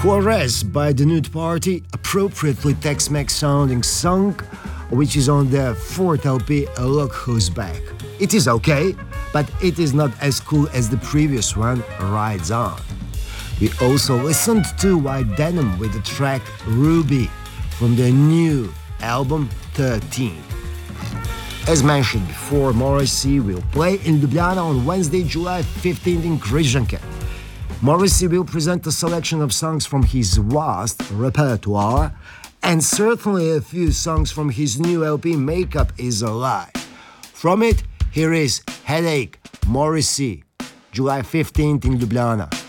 Juarez by the Nude Party, appropriately Tex-Mex sounding song, which is on their fourth LP, Look Who's Back. It is okay, but it is not as cool as the previous one, Rides On. We also listened to White Denim with the track Ruby from their new album 13. As mentioned before, Morrissey will play in Ljubljana on Wednesday, July 15th in Križanke. Morrissey will present a selection of songs from his vast repertoire and certainly a few songs from his new LP Makeup is a Lie. From it, here is Headache, Morrissey, July 15th in Ljubljana.